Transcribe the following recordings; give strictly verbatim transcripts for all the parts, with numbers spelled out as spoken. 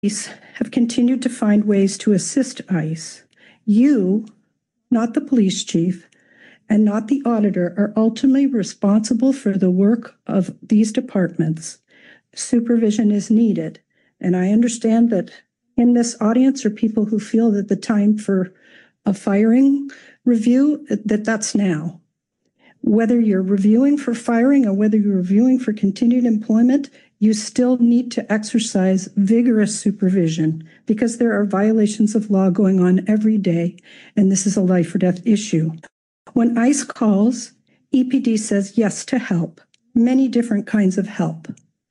have continued to find ways to assist ICE. You, not the police chief, and not the auditor, are ultimately responsible for the work of these departments. Supervision is needed, and I understand that in this audience are people who feel that the time for a firing review, that that's now. Whether you're reviewing for firing or whether you're reviewing for continued employment, you still need to exercise vigorous supervision because there are violations of law going on every day, and this is a life or death issue. When ICE calls, E P D says yes to help, many different kinds of help.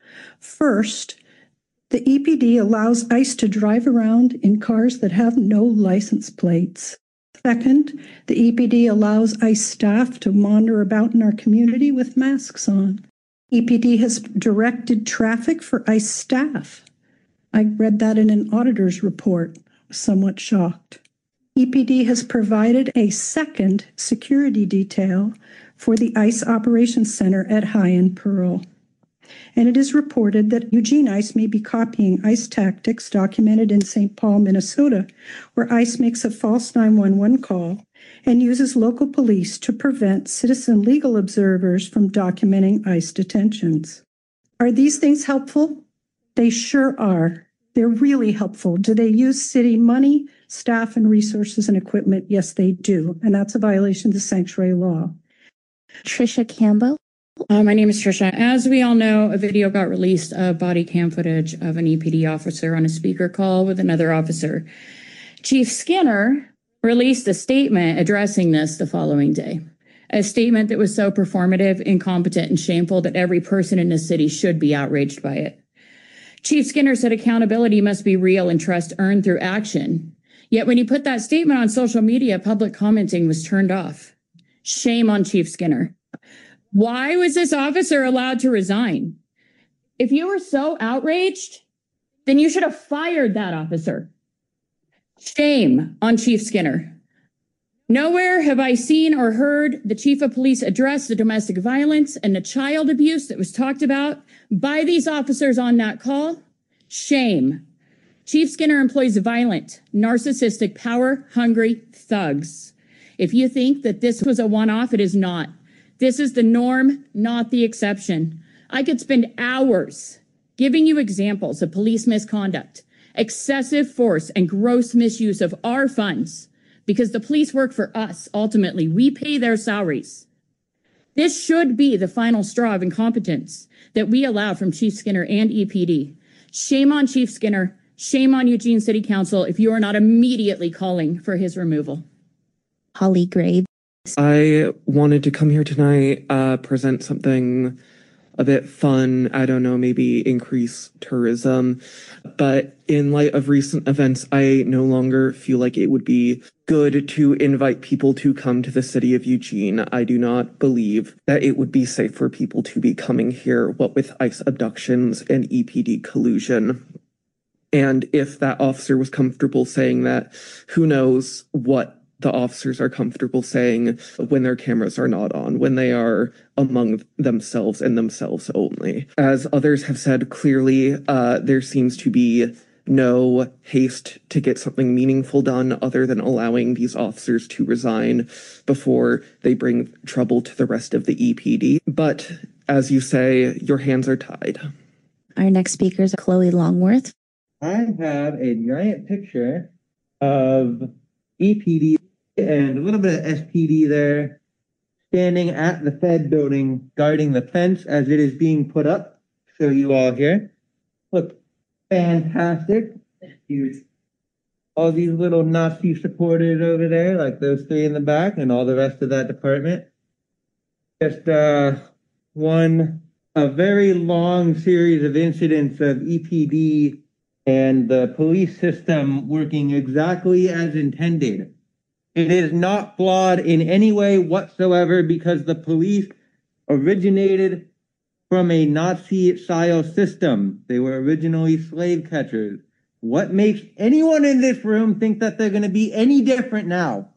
First, the E P D allows ICE to drive around in cars that have no license plates. Second, the E P D allows ICE staff to wander about in our community with masks on. E P D has directed traffic for ICE staff. I read that in an auditor's report, somewhat shocked. E P D has provided a second security detail for the ICE Operations Center at High and Pearl. And it is reported that Eugene ICE may be copying ICE tactics documented in Saint Paul, Minnesota, where ICE makes a false nine one one call and uses local police to prevent citizen legal observers from documenting ICE detentions. Are these things helpful? They sure are. They're really helpful. Do they use city money, staff, and resources and equipment? Yes, they do. And that's a violation of the sanctuary law. Trisha Campbell. Uh, my name is Trisha. As we all know, a video got released of body cam footage of an E P D officer on a speaker call with another officer. Chief Skinner released a statement addressing this the following day. A statement that was so performative, incompetent, and shameful that every person in the city should be outraged by it. Chief Skinner said accountability must be real and trust earned through action. Yet when he put that statement on social media, public commenting was turned off. Shame on Chief Skinner. Why was this officer allowed to resign? If you were so outraged, then you should have fired that officer. Shame on Chief Skinner. Nowhere have I seen or heard the chief of police address the domestic violence and the child abuse that was talked about by these officers on that call. Shame. Chief Skinner employs violent, narcissistic, power-hungry thugs. If you think that this was a one-off, it is not. This is the norm, not the exception. I could spend hours giving you examples of police misconduct, excessive force, and gross misuse of our funds because the police work for us. Ultimately, we pay their salaries. This should be the final straw of incompetence that we allow from Chief Skinner and E P D. Shame on Chief Skinner. Shame on Eugene City Council if you are not immediately calling for his removal. Holly Graves. I wanted to come here tonight, uh, present something a bit fun. I don't know, maybe increase tourism. But in light of recent events, I no longer feel like it would be good to invite people to come to the city of Eugene. I do not believe that it would be safe for people to be coming here, what with ICE abductions and E P D collusion. And if that officer was comfortable saying that, who knows what the officers are comfortable saying when their cameras are not on, when they are among themselves and themselves only. As others have said, clearly uh, there seems to be no haste to get something meaningful done other than allowing these officers to resign before they bring trouble to the rest of the E P D. But as you say, your hands are tied. Our next speaker is Chloe Longworth. I have a giant picture of E P D and a little bit of S P D there, standing at the Fed building, guarding the fence as it is being put up. Show you all here. Look, fantastic. Huge. All these little Nazi supporters over there, like those three in the back, and all the rest of that department. Just uh, one, a very long series of incidents of E P D and the police system working exactly as intended. It is not flawed in any way whatsoever because the police originated from a Nazi-style system. They were originally slave catchers. What makes anyone in this room think that they're going to be any different now?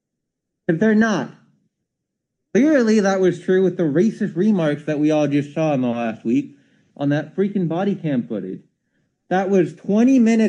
If they're not. Clearly, that was true with the racist remarks that we all just saw in the last week on that freaking body cam footage. That was twenty minutes